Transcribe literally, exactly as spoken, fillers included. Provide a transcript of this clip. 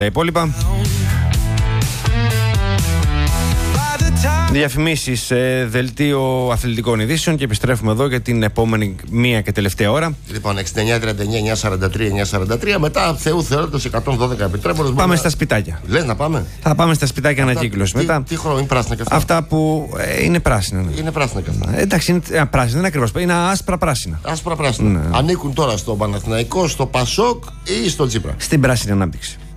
Τα υπόλοιπα. Διαφημίσεις, ε, δελτίο αθλητικών ειδήσεων και επιστρέφουμε εδώ για την επόμενη μία και τελευταία ώρα. Λοιπόν, εξήντα εννιά τριάντα εννιά εννιακόσια σαράντα τρία εννιακόσια σαράντα τρία. Μετά Θεού θεωρώντας εκατόν δώδεκα επιτρέποντας. Πάμε στα σπιτάκια. Λες να πάμε? Θα πάμε στα σπιτάκια ανακύκλωση. Τι, μετά. τι χρώμα είναι πράσινα και αυτά? Αυτά που ε, είναι πράσινα. Ναι. Είναι πράσινα και αυτά. Ε, εντάξει, είναι ε, πράσινα, δεν είναι ακριβώς. Είναι άσπρα πράσινα. Άσπρα πράσινα. Ναι. Ανήκουν τώρα στο Παναθηναϊκό, στο Πασόκ ή στο Τσίπρα? Στην πράσινη ανάπτυξη.